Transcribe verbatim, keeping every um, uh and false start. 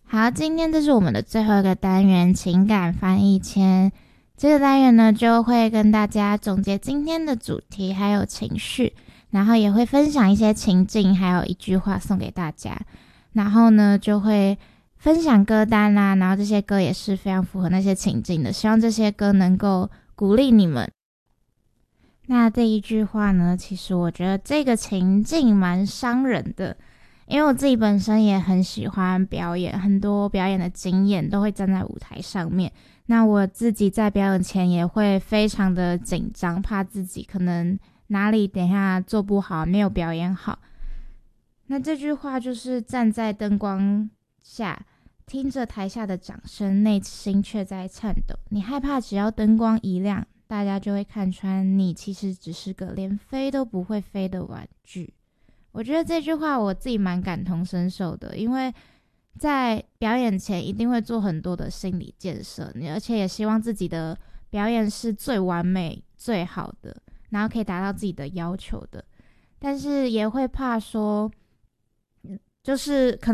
好，今天这是我们的最后一个单元情感翻译签。这个单元呢，就会跟大家总结今天的主题还有情绪，然后也会分享一些情境，还有一句话送给大家。然后呢，就会分享歌单啦、啊，然后这些歌也是非常符合那些情境的，希望这些歌能够鼓励你们。那这一句话呢，其实我觉得这个情境蛮伤人的，因为我自己本身也很喜欢表演，很多表演的经验都会站在舞台上面。那我自己在表演前也会非常的紧张，怕自己可能哪里等一下做不好，没有表演好。那这句话就是站在灯光下，听着台下的掌声，内心却在颤抖。你害怕只要灯光一亮，大家就会看穿你其实只是个连飞都不会飞的玩具。我觉得这句话我自己蛮感同身受的，因为在表演前一定会做很多的心理建设，而且也希望自己的表演是最完美最好的，然后可以达到自己的要求的，但是也会怕说就是可能